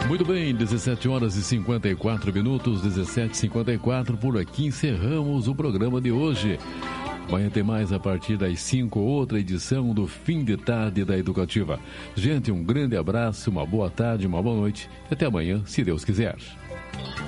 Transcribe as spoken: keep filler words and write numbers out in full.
Muito bem, dezessete horas e cinquenta e quatro minutos, dezessete e cinquenta e quatro, por aqui encerramos o programa de hoje. Amanhã tem mais a partir das cinco, outra edição do Fim de Tarde da Educativa. Gente, um grande abraço, uma boa tarde, uma boa noite e até amanhã, se Deus quiser.